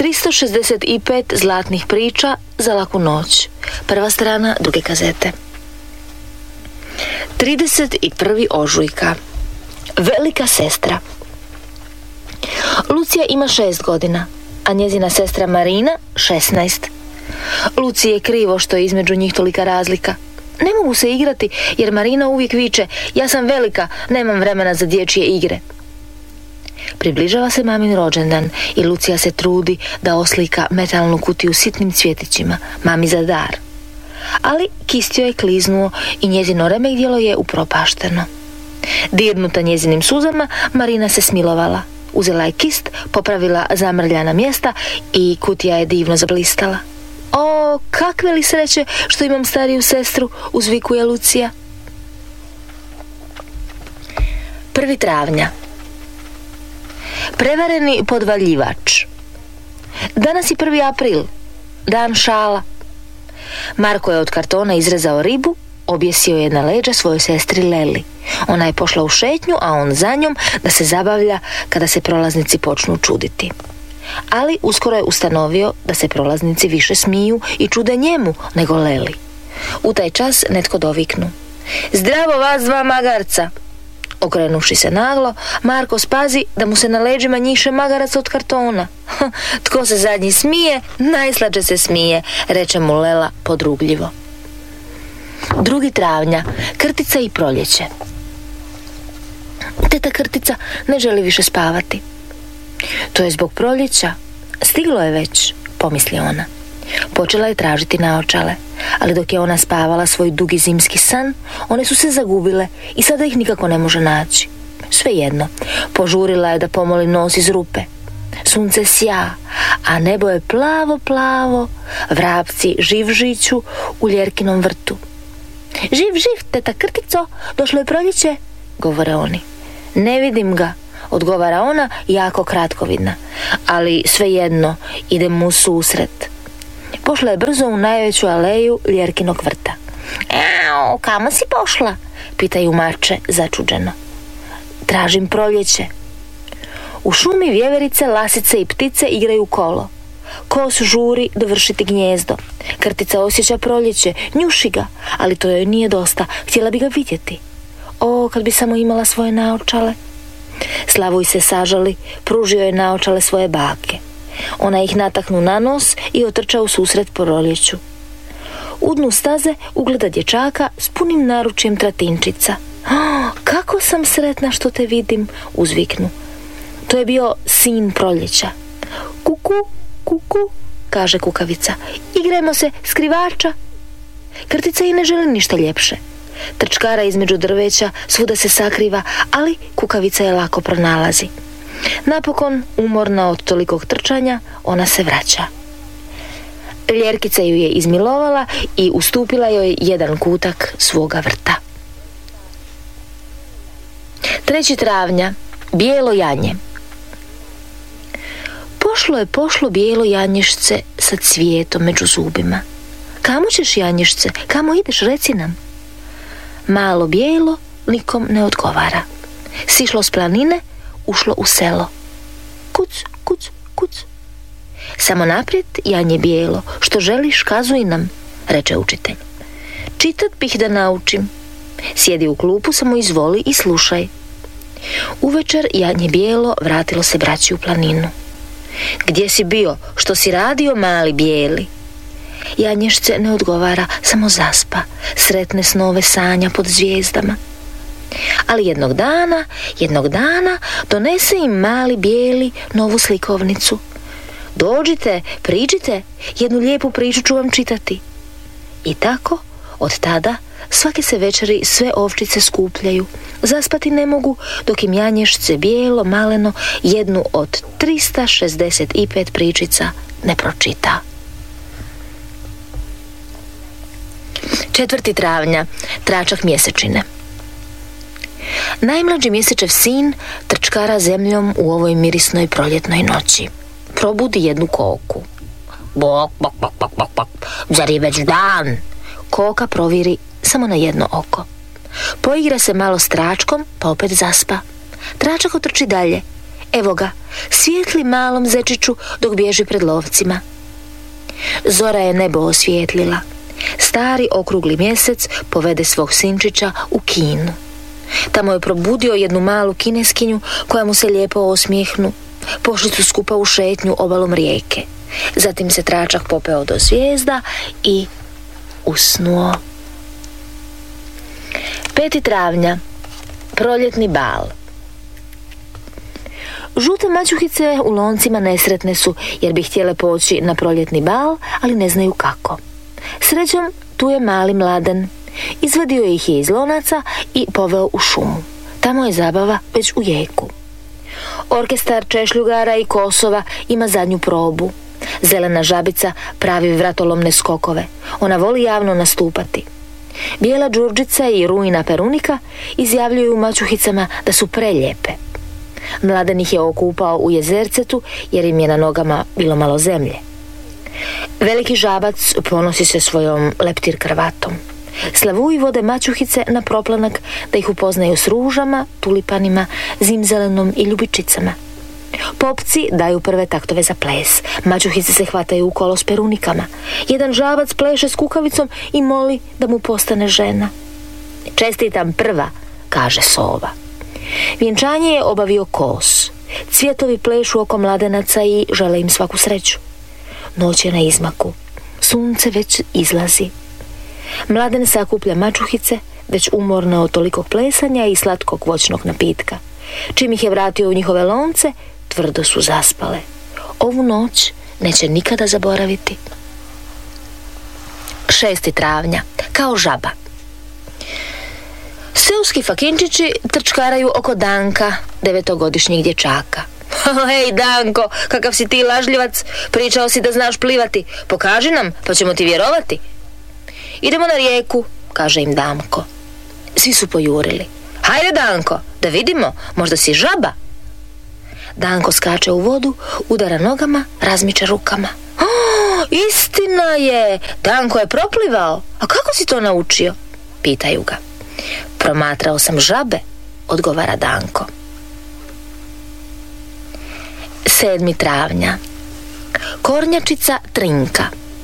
365 zlatnih priča za laku noć. Prva strana druge kazete. 31. ožujka. Velika sestra. Lucija ima 6 godina, a njezina sestra Marina 16. Luciji je krivo što je između njih tolika razlika. Ne mogu se igrati jer Marina uvijek viče: ja sam velika, nemam vremena za dječje igre. Približava se mamin rođendan i Lucija se trudi da oslika metalnu kutiju sitnim cvjetićima, mami za dar. Ali kist joj je kliznuo i njezino remek-djelo je upropašteno. Dirnuta njezinim suzama, Marina se smilovala. Uzela je kist, popravila zamrljana mjesta i kutija je divno zablistala. O, kakve li sreće što imam stariju sestru, uzvikuje Lucija. 1. travnja. Prevareni podvaljivač. Danas je 1. april, dan šala. Marko je od kartona izrezao ribu, objesio je na leđa svojoj sestri Leli. Ona je pošla u šetnju, a on za njom da se zabavlja kada se prolaznici počnu čuditi. Ali uskoro je ustanovio da se prolaznici više smiju i čude njemu nego Leli. U taj čas netko doviknu: zdravo vas dva magarca! Okrenuši se naglo, Marko spazi da mu se na leđima njiše magarac od kartona. Tko se zadnji smije, najslađe se smije, reče mu Lela podrugljivo. 2. travnja. Krtica i proljeće. Teta Krtica ne želi više spavati. To je zbog proljeća. Stiglo je već, pomisli ona. Počela je tražiti naočale, ali dok je ona spavala svoj dugi zimski san, one su se zagubile i sada ih nikako ne može naći. Svejedno, požurila je da pomoli nos iz rupe. Sunce sja, a nebo je plavo, plavo, vrapci živžiću u Ljerkinom vrtu. Živ, živ, teta Krtico, došlo je proljeće, govore oni. Ne vidim ga, odgovara ona, jako kratkovidna, ali svejedno, idem mu u susret. Pošla je brzo u najveću aleju Ljerkinog vrta. Eau, kamo si pošla? Pitaju mače začuđeno. Tražim proljeće. U šumi vjeverice, lasice i ptice igraju kolo. Kos žuri dovršiti gnjezdo. Krtica osjeća proljeće, njuši ga, ali to joj nije dosta, htjela bi ga vidjeti. O, kad bi samo imala svoje naočale. Slavuj se sažali, pružio je naočale svoje bake. Ona ih nataknu na nos i otrča u susret proljeću. U dnu staze ugleda dječaka s punim naručjem tratinčica. Kako sam sretna što te vidim, uzviknu. To je bio sin proljeća. Kuku, kuku, kaže kukavica. Igrajmo se, skrivača. Krtica i ne želi ništa ljepše. Trčkara između drveća, svuda se sakriva, ali kukavica je lako pronalazi. Napokon, umorna od tolikog trčanja, ona se vraća. Ljerkica ju je izmilovala i ustupila joj jedan kutak svoga vrta. 3. travnja. Bijelo janje. Pošlo bijelo janješce sa cvijetom među zubima. Kamo ćeš, janješce? Kamo ideš, reci nam? Malo bijelo nikom ne odgovara. Sišlo s planine, ušlo u selo. Kuc, kuc, kuc. Samo naprijed, janje bijelo, što želiš, kazuj nam, reče učitelj. Čitat bih da naučim. Sjedi u klupu, samo izvoli i slušaj. Uvečer janje bijelo vratilo se braći u planinu. Gdje si bio, što si radio, mali bijeli? Janješce ne odgovara, samo zaspa, sretne snove sanja pod zvijezdama. Ali jednog dana donese im mali bijeli novu slikovnicu. Dođite, priđite, jednu lijepu priču ću vam čitati. I tako, od tada, svake se večeri sve ovčice skupljaju. Zaspati ne mogu, dok im janješce bijelo maleno jednu od 365 pričica ne pročita. 4. travnja. Tračak mjesečine. Najmlađi mjesečev sin trčkara zemljom u ovoj mirisnoj proljetnoj noći. Probudi jednu koku. Bok, bok, bok, bok, bok, bok. Zar je već dan? Koka proviri samo na jedno oko. Poigra se malo s tračkom, pa opet zaspa. Tračak otrči dalje. Evo ga, svijetli malom zečiću dok bježi pred lovcima. Zora je nebo osvijetlila. Stari okrugli mjesec povede svog sinčića u kinu. Tamo je probudio jednu malu kineskinju koja mu se lijepo osmijehnu. Pošli su skupa u šetnju obalom rijeke. Zatim se tračak popeo do zvijezda i usnuo. 5. travnja. Proljetni bal. Žute maćuhice u loncima nesretne su jer bi htjele poći na proljetni bal, ali ne znaju kako. Srećom, tu je mali Mladen. Izvadio ih je iz lonaca i poveo u šumu. Tamo je zabava već u jeku. Orkestar češljugara i kosova ima zadnju probu. Zelena žabica pravi vratolomne skokove. Ona voli javno nastupati. Bijela đurđica i rujna perunika izjavljuju maćuhicama da su preljepe. Mladen ih je okupao u jezercetu jer im je na nogama bilo malo zemlje. Veliki žabac ponosi se svojom leptir kravatom. Slavuji vode maćuhice na proplanak da ih upoznaju s ružama, tulipanima, zimzelenom i ljubičicama. Popci daju prve taktove za ples. Maćuhice se hvataju u kolo s perunikama. Jedan žabac pleše s kukavicom i moli da mu postane žena. Čestitam prva, kaže sova. Vjenčanje je obavio kos. Cvjetovi plešu oko mladenaca i žele im svaku sreću. Noć je na izmaku. Sunce već izlazi. Mladen sakuplja maćuhice, već umorne od tolikog plesanja i slatkog voćnog napitka. Čim ih je vratio u njihove lonce, tvrdo su zaspale. Ovu noć neće nikada zaboraviti. 6. travnja. Kao žaba. Seoski fakinčići trčkaraju oko Danka, 9-godišnjeg dječaka. Hej Danko, kakav si ti lažljivac, pričao si da znaš plivati, pokaži nam pa ćemo ti vjerovati. Idemo na rijeku, kaže im Damko. Svi su pojurili. Hajde Danko, da vidimo, možda si žaba. Danko skače u vodu, udara nogama, razmiče rukama. Istina je, Danko je proplivao. A kako si to naučio? Pitaju ga. Promatrao sam žabe, odgovara Danko. 7. travnja. Kornjačica Trinka.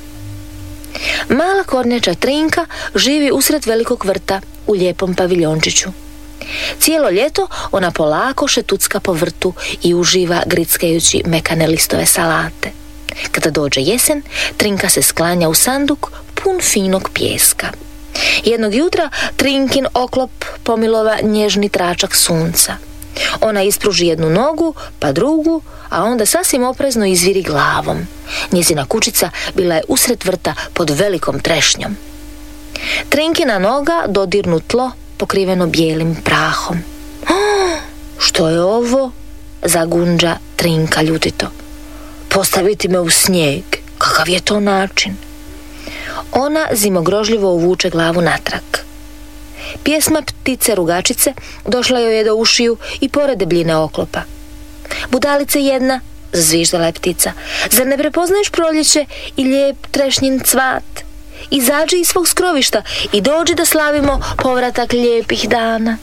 Mala kornjača Trinka živi usred velikog vrta u lijepom paviljončiću. Cijelo ljeto ona polako šetucka po vrtu i uživa grickajući mekane listove salate. Kada dođe jesen, Trinka se sklanja u sanduk pun finog pijeska. Jednog jutra Trinkin oklop pomilova nježni tračak sunca. Ona ispruži jednu nogu, pa drugu, a onda sasvim oprezno izviri glavom. Njezina kućica bila je usred vrta pod velikom trešnjom. Trinkina noga dodirnu tlo pokriveno bijelim prahom. Što je ovo? Zagunđa Trinka ljutito. Postaviti me u snijeg, kakav je to način? Ona zimogrožljivo uvuče glavu natrag. Pjesma ptice rugačice došla joj je do ušiju i pored debljine oklopa. Budalice jedna, zazviždala je ptica, zar ne prepoznaješ proljeće i lijep trešnjin cvat? Izađi iz svog skrovišta i dođi da slavimo povratak lijepih dana.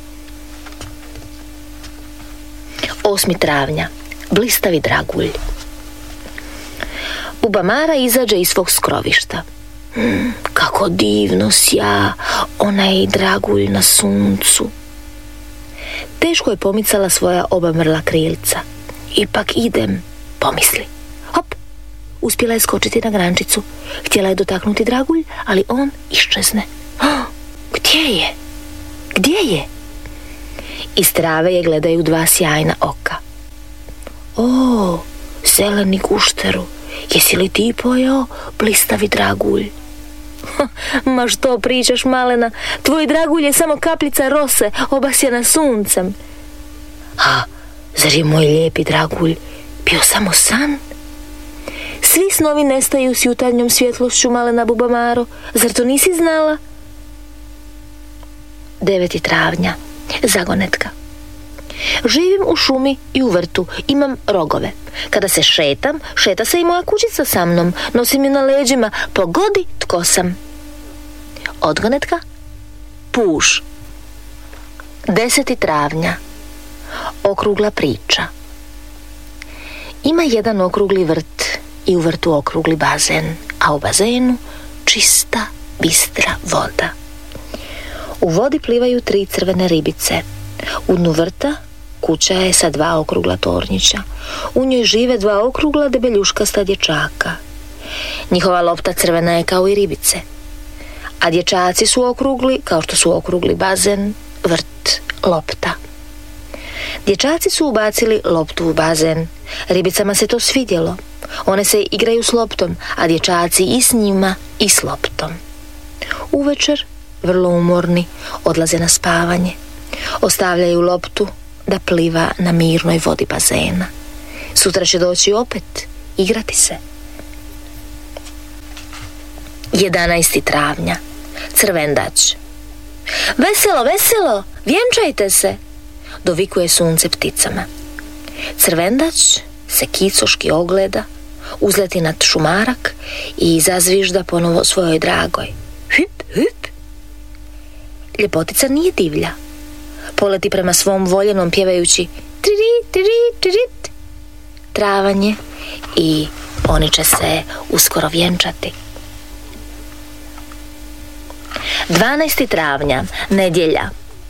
8. travnja. Blistavi dragulj. Buba Mara izađe iz svog skrovišta. Kako divno sja onaj dragulj na suncu. Teško je pomicala svoja oba mrla krilca. Ipak idem, pomisli. Hop, uspjela je skočiti na grančicu. Htjela je dotaknuti dragulj, ali on iščezne. Gdje je? Gdje je? Iz trave je gledaju dva sjajna oka. O, zeleni gušteru, jesi li ti pojeo blistavi dragulj? Ma što pričaš, malena, tvoj dragulj je samo kapljica rose obasjena suncem. A, zar je moj lijepi dragulj bio samo san? Svi snovi nestaju s jutarnjom svjetlošću, malena Buba Maro, zar to nisi znala? 9. travnja. Zagonetka. Živim u šumi i u vrtu, imam rogove. Kada se šetam, šeta se i moja kućica sa mnom, nosim ju na leđima, pogodi tko sam. Odgonetka. Puž. 10. travnja. Okrugla priča. Ima jedan okrugli vrt i u vrtu okrugli bazen, a u bazenu čista, bistra voda. U vodi plivaju 3 crvene ribice. U dnu vrta kuća je sa 2 okrugla tornjića. U njoj žive 2 okrugla debeljuškasta dječaka. Njihova lopta crvena je kao i ribice. A dječaci su okrugli kao što su okrugli bazen, vrt, lopta. Dječaci su ubacili loptu u bazen. Ribicama se to svidjelo. One se igraju s loptom, a dječaci i s njima i s loptom. Uvečer, vrlo umorni, odlaze na spavanje. Ostavljaju loptu da pliva na mirnoj vodi bazena. Sutra će doći opet igrati se. 11. travnja. Crvendač. Veselo, veselo, vjenčajte se, dovikuje sunce pticama. Crvendač se kicoški ogleda, uzleti nad šumarak i zazvižda ponovo svojoj dragoj. Hüp, hüp. Ljepotica nije divlja. Poleti prema svom voljenom pjevajući triri, triri, tririt. Travanje i oni će se uskoro vjenčati. 12. travnja, nedjelja.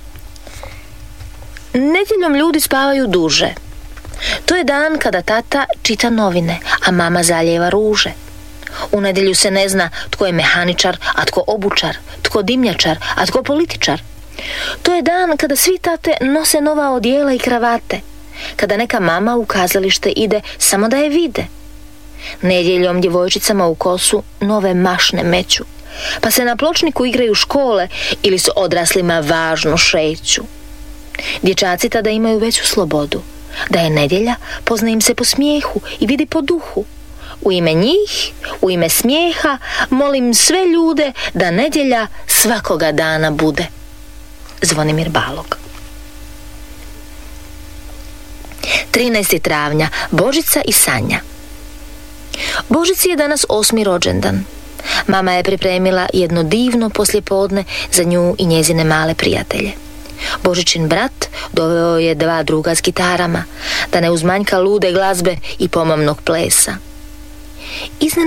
Nedjeljom ljudi spavaju duže. To je dan kada tata čita novine, a mama zalijeva ruže. U nedjelju se ne zna tko je mehaničar, a tko obučar, tko dimnjačar, a tko političar. To je dan kada svi tate nose nova odijela i kravate, kada neka mama u kazalište ide samo da je vide. Nedjeljom djevojčicama u kosu nove mašne meću, pa se na pločniku igraju škole ili s odraslima važno šeću. Dječaci tada imaju veću slobodu. Da je nedjelja, pozna im se po smijehu i vidi po duhu. U ime njih, u ime smijeha, molim sve ljude da nedjelja svakoga dana bude. Zvonimir Balog. 13. travnja, Božica i Sanja. Božici je danas 8. rođendan. Mama je pripremila jedno divno poslijepodne za nju i njezine male prijatelje. Božićin brat doveo je 2 druga s gitarama, da ne uzmanjka lude glazbe i pomamnog plesa.